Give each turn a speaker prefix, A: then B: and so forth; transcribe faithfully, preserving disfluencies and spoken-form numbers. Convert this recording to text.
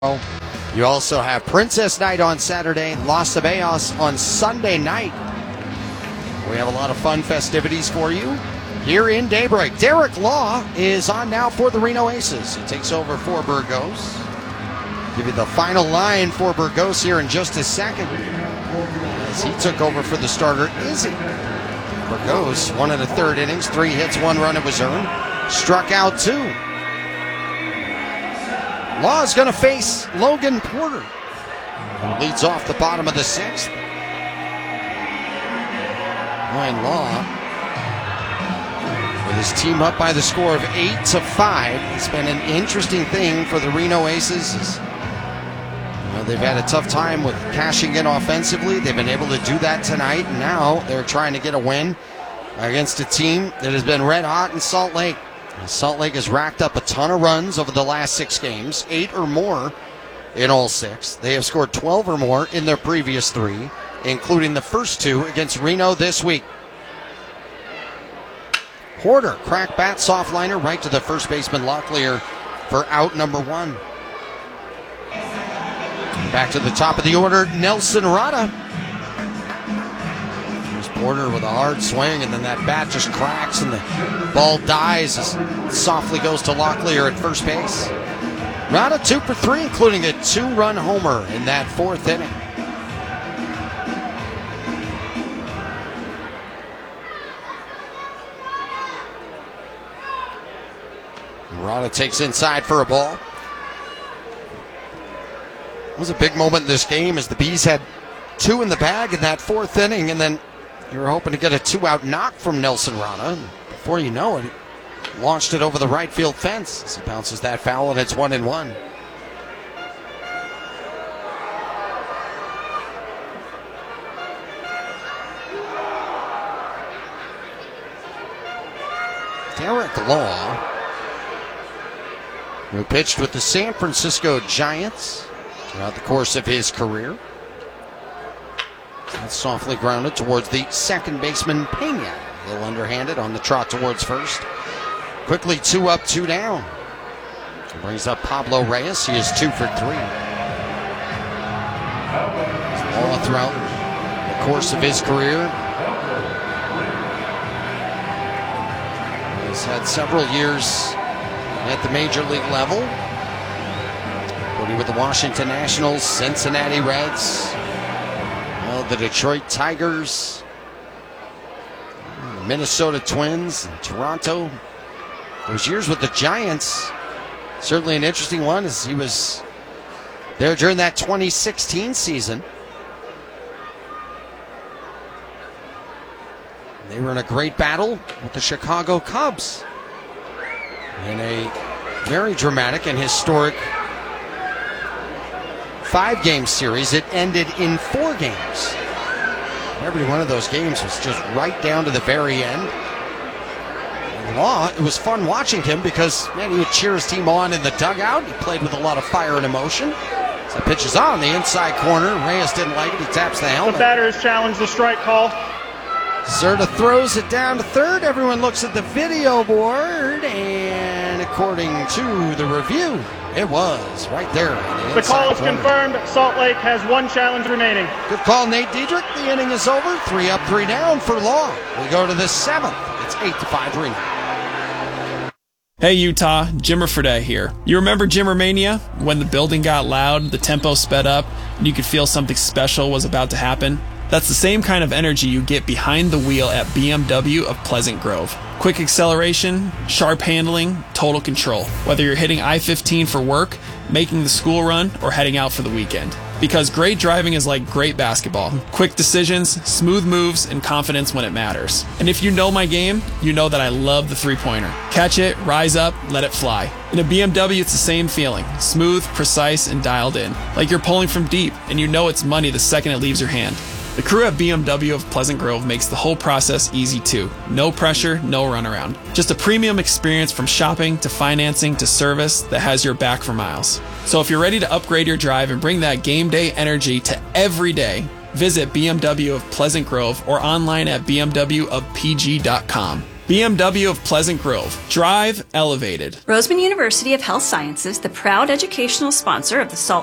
A: You also have Princess Night on Saturday, Los Cabellos on Sunday night. We have a lot of fun festivities for you here in Daybreak. Derek Law is on now for the Reno Aces. He takes over for Burgos. Give you the final line for Burgos here in just a second, as he took over for the starter, Izzy. Burgos, one in the third innings, three hits, one run it was earned, struck out two. Law is going to face Logan Porter, who leads off the bottom of the sixth. Ryan Law, with his team up by the score of eight to five. It's been an interesting thing for the Reno Aces. You know, they've had a tough time with cashing in offensively. They've been able to do that tonight, and now they're trying to get a win against a team that has been red hot in Salt Lake. Salt Lake has racked up a ton of runs over the last six games, eight or more in all six. They have scored twelve or more in their previous three, including the first two against Reno this week. Porter, crack bat, soft liner, right to the first baseman Locklear for out number one. Back to the top of the order, Nelson Rada. Porter with a hard swing, and then that bat just cracks and the ball dies as it softly goes to Locklear at first base. Rada two for three, including a two-run homer in that fourth inning. Rada takes inside for a ball. It was a big moment in this game as the Bees had two in the bag in that fourth inning, and then you were hoping to get a two-out knock from Nelson Rada. Before you know it, he launched it over the right field fence as he bounces that foul, and it's one and one. Derek Law, who pitched with the San Francisco Giants throughout the course of his career. That's softly grounded towards the second baseman, Pena. A little underhanded on the trot towards first. Quickly two up, two down. He brings up Pablo Reyes. He is two for three. All throughout the course of his career. He's had several years at the major league level. Including with the Washington Nationals, Cincinnati Reds, the Detroit Tigers, the Minnesota Twins, and Toronto. Those years with the Giants, certainly an interesting one, as he was there during that twenty sixteen season. They were in a great battle with the Chicago Cubs in a very dramatic and historic five-game series. It ended in four games. Every one of those games was just right down to the very end. And Law, it was fun watching him because, man, he would cheer his team on in the dugout. He played with a lot of fire and emotion. So the pitch is on the inside corner. Reyes didn't like it. He taps the helmet.
B: The batter has challenged the strike call.
A: Zerta throws it down to third. Everyone looks at the video board, and according to the review, it was right there. The,
B: the call is corner. Confirmed. Salt Lake has one challenge remaining.
A: Good call, Nate Diedrich. The inning is over. Three up, three down for Law. We go to the seventh. It's eight to five Reno.
C: Hey Utah, Jimmer Fredette here. You remember Jimmer Mania? When the building got loud, the tempo sped up, and you could feel something special was about to happen? That's the same kind of energy you get behind the wheel at B M W of Pleasant Grove. Quick acceleration, sharp handling, total control. Whether you're hitting I fifteen for work, making the school run, or heading out for the weekend. Because great driving is like great basketball. Quick decisions, smooth moves, and confidence when it matters. And if you know my game, you know that I love the three-pointer. Catch it, rise up, let it fly. In a B M W, it's the same feeling. Smooth, precise, and dialed in. Like you're pulling from deep, and you know it's money the second it leaves your hand. The crew at B M W of Pleasant Grove makes the whole process easy too. No pressure, no runaround. Just a premium experience from shopping to financing to service that has your back for miles. So if you're ready to upgrade your drive and bring that game day energy to every day, visit B M W of Pleasant Grove or online at b m w of p g dot com. B M W of Pleasant Grove. Drive elevated.
D: Roseman University of Health Sciences, the proud educational sponsor of the Salt